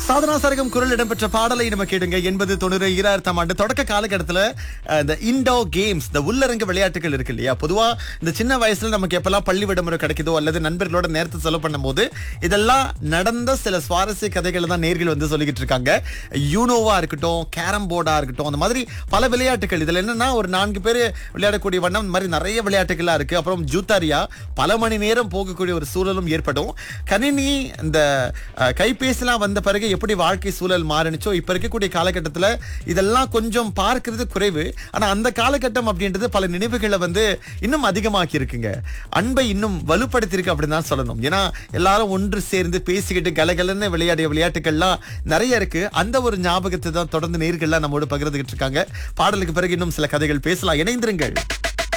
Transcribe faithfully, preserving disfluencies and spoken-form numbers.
சாதனா சரகம் குரல் இடம்பெற்ற பாடலை நம்ம கேடுங்க. எண்பது தொண்ணூறு ஈராயிரத்தாம் ஆண்டு தொடக்க காலகட்டத்துல அஹ், இந்த இண்டோர் கேம்ஸ், இந்த உள்ளரங்க விளையாட்டுகள் இருக்கு இல்லையா? பொதுவா இந்த சின்ன வயசுல நமக்கு எப்பெல்லாம் பள்ளி விடுமுறை கிடைக்குதோ அல்லது நண்பர்களோட நேரத்தை செலவு பண்ணும்போது இதெல்லாம் நடந்த சில சுவாரஸ்ய கதைகளை தான் நேர்கள் வந்து சொல்லிக்கிட்டு இருக்காங்க. யூனோவா இருக்கட்டும், கேரம் போர்டா இருக்கட்டும், அந்த மாதிரி பல விளையாட்டுகள். இதுல என்னன்னா ஒரு நான்கு பேர் விளையாடக்கூடிய வண்ணம் இந்த மாதிரி நிறைய விளையாட்டுகளா இருக்கு. அப்புறம் ஜூத்தாரியா பல மணி நேரம் போகக்கூடிய ஒரு சூழலும் ஏற்படும். கணினி இந்த அஹ், கைபேசிலாம் வந்த பிறகு எப்படி வாழ்க்கை சூழல் மாறினுச்சோ இப்ப இருக்கக்கூடிய காலகட்டத்துல இதெல்லாம் கொஞ்சம் பார்க்கிறது குறைவு. ஆனா அந்த காலகட்டம் அப்படின்றது பல நினைவுகளை வந்து இன்னும் அதிகமாக்கி இருக்குங்க. அன்பை இன்னும் வலுப்படுத்திருக்கு அப்படின்னு தான் சொல்லணும். ஏன்னா எல்லாரும் ஒன்று சேர்ந்து பேசிக்கிட்டு கலகலன்னு விளையாடிய விளையாட்டுகள்லாம் நிறைய இருக்கு. அந்த ஒரு ஞாபகத்தை தான் தொடர்ந்து நேர்கள்லாம் நம்மோடு பகிர்ந்துகிட்டு இருக்காங்க. பாடலுக்கு பிறகு இன்னும் சில கதைகள் பேசலாம். இணைந்திருங்கள்.